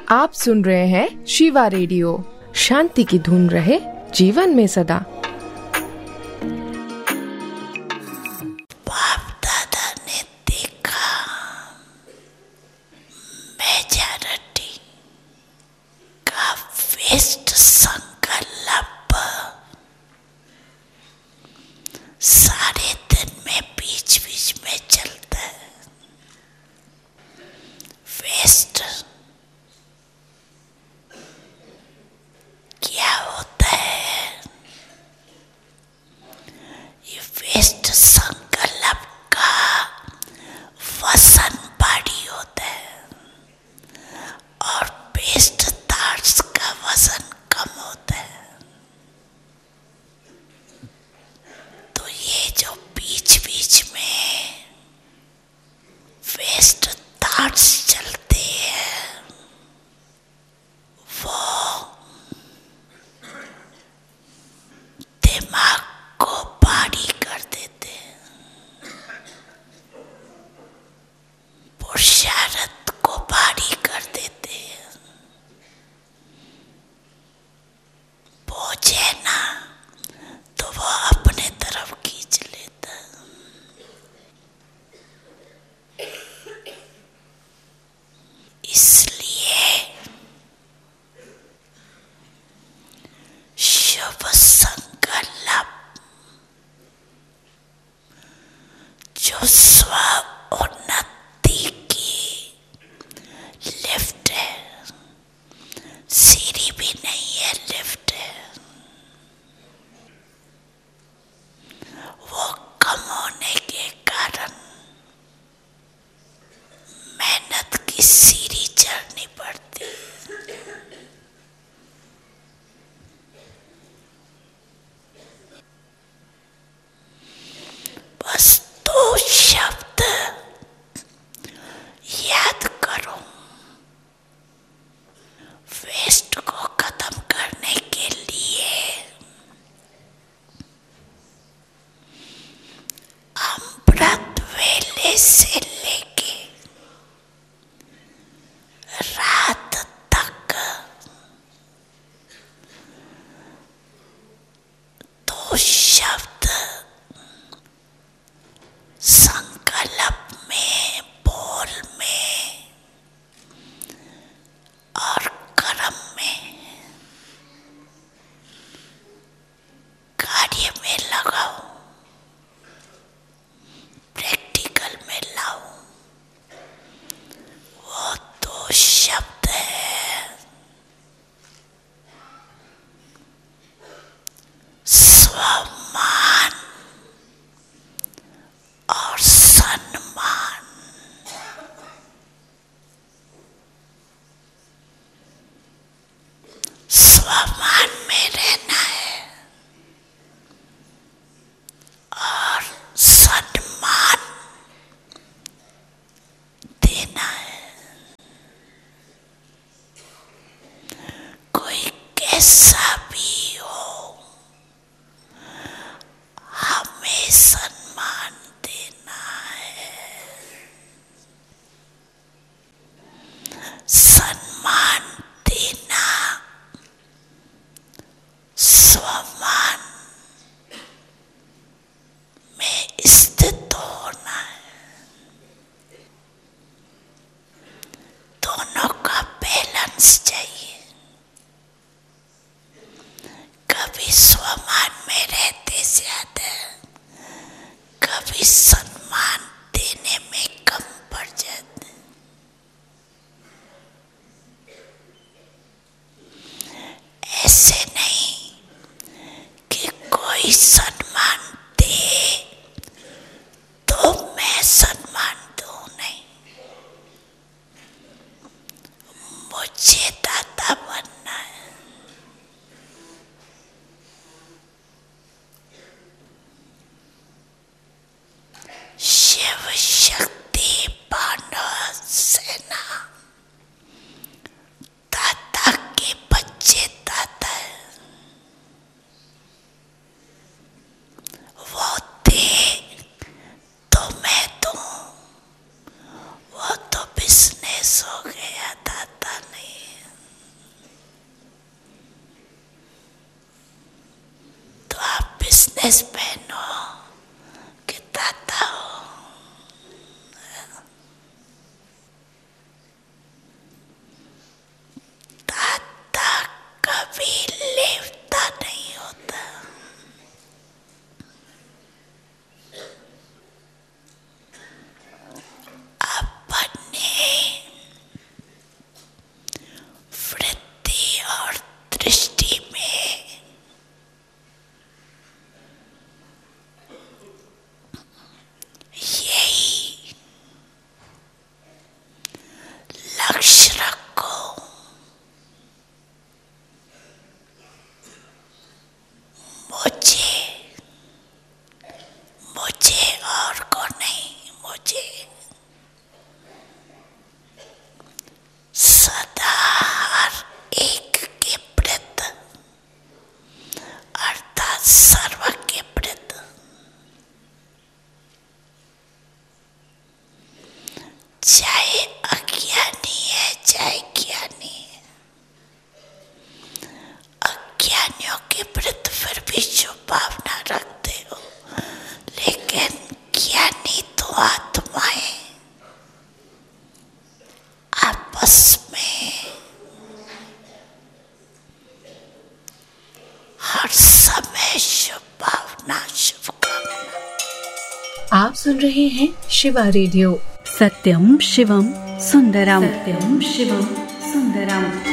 आप सुन रहे हैं शिवा रेडियो। शांति की धुन रहे जीवन में सदा। बाप दादा ने देखा मेजॉरिटी का वेस्ट संकल्प सारे दिन में बीच बीच में चलता है। वेस्ट क्या होता है? ये वेस्ट संकल्प का वजन भारी होता है और बेस्ट थॉट्स का वजन कम होता है। तो ये जो बीच बीच में वेस्ट थॉट्स चलते हैं वो दिमाग को भारी कर देते हैं, पुरुषार्थ को भारी कर देते हैं। बोझ है ना तो वो अपने तरफ खींच लेता है। इसलिए शुभ संकल्प जो स्व उन्नति की लिफ्ट है, सीढ़ी भी नहीं है, लिफ्ट है, वो कम होने के कारण मेहनत की सीढ़ी चढ़नी पड़ती है। बस 2 शब्द याद करो वेस्ट को खत्म करने के लिए। अमृत वेले से लेके रात तक 2 शब्द संकल्प में, बोल में और कर्म में, कार्य में लगाओ, प्रैक्टिकल में लाओ। वो 2 शब्द है स्वमान और सम्मान। स्वमान में रहना है और सम्मान देना है। कोई कैसा भी हो हमें सम्मान देना है। सम्मान देना, स्वमान में स्थित होना है। दोनों का बैलेंस चाहिए। कभी स्वमान में रहते ज्यादा, कभी सम्मान देने में कम पड़ जाते। ऐसे नहीं कि कोई सम्मान दे तो मैं सम्मान दूं, नहीं। मुझे दाता बनना है। शिव शक्ति पांडव सेना दाता के बच्चे दाता है। वो दे तो मैं दूं, वो तो बिजनेस हो गया, दाता नहीं। बिजनेस मैन हो कि दाता हो, दाता कभी लेवता नहीं होता। अपने वृत्ति और दृष्टि में यही लक्ष्य रखो, मुझे और को नहीं, मुझे सदा हर एक के प्रति अर्थात सर्व के प्रति चाहे अज्ञानी है चाहे ज्ञानी है, अज्ञानियों के प्रति फिर भी जो भावना रखते हो, लेकिन ज्ञानी तो आत्माएं आपस में हर समय शुभ भावना, शुभकामना। आप सुन रहे हैं शिवा रेडियो। सत्यम शिवम सुंदरम, सत्यम शिवम सुंदरम।